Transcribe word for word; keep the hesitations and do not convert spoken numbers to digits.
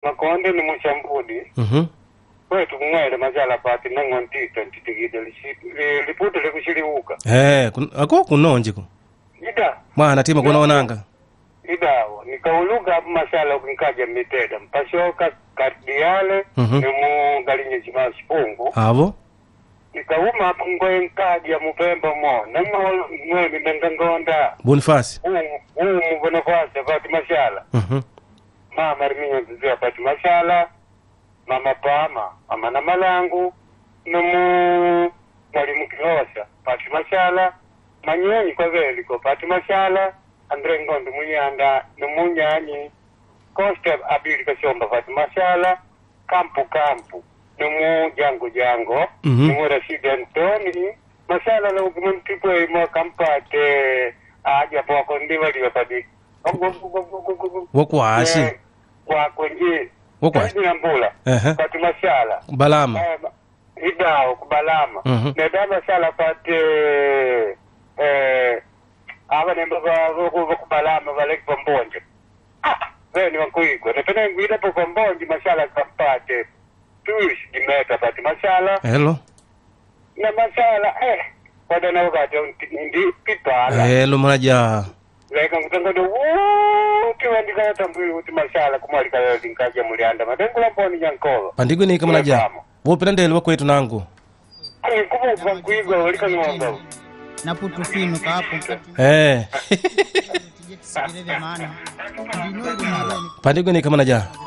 makonde ni mushambudi. Mhm. Kwetu mwele mazala pati nango ntito ntitigide liputo likushili uka. Eh, ako kunonje ko. Ida. Mwana tima kuna onanga. Idawo nikauluga hapo mashala kunkaja miteda mpashoka kardiale Mhm. ni mu galinye chima shipungu. Avo. Nikauma hapo ngoye nkaja mupemba mo nango mwe ndangonda. Bonifasi. Umu umu Bonifasi pati mashala. Mhm. Mama riminyo nzia pati mashala. Mama Pama, mama na malangu, numu mwalimu Kihosa, pati mashala, manyonyi kwa veliko, pati mashala, Andre Ngondo munyanda, numu nyanyi, Koste abili kashomba, pati mashala, kampu kampu, numu jango jango, Mhm. numu Rashidi Antoni, mashala na ukimuntipo imo kampate, aja po kondiwa liwa pati, Wako ashi. Kwa kwenye, Wako Kaji na mbula, Ehe. pati mashala. Balama. Idao, kubalama. Mhm. Neda mashala pati, eh, awa nemba kubalama, wale kumbonje. Ah, veni wakuigwa. Nepene nguida po kumbonje, mashala kapati. Tuish, dimeta pati mashala. Hello. Na mashala, eh, wada na wakati, ndi pipala. Hello manaja. Leka ngutangodo, wuuu, tiwa ndika watambuli uti mashala kumwali kaya nkaja mulianda. Madengula mponi nyankolo. Pandigo ni kama naja. Wo pendele wako wetu nangu. Ai kubo kwa kuigwa walika nyonga. Na putu fino ka hapo. Eh. Maana. Ndino ile Pandigo ni kama naja.